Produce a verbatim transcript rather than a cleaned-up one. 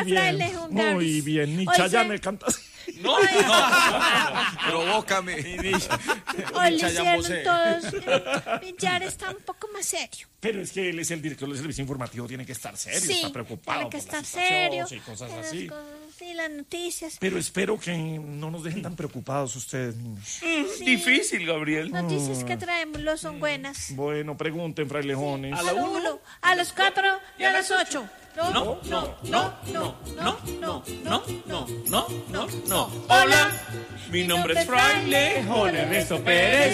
Hola, bien. fraile Jungaris. Muy bien, ni Hoy Chayanne se- canta así. No, no. Provócame. Hoy le hicieron todos. Villar está un poco más serio. Pero es que él es el director del servicio informativo, tiene que estar serio, Sí, está preocupado tiene que por la estar situación serio. y cosas las así. cosas, sí, las noticias. Pero espero que no nos dejen tan preocupados ustedes, niños. Mm, Difícil, Gabriel. Noticias que traemos no son buenas. Bueno, pregunten, frailejones. A la uno, a las cuatro y a las ocho. No, no, no, no, no, no, no, No, no, no, no, no. Hola, mi nombre es Fraile Jorge Ernesto Pérez.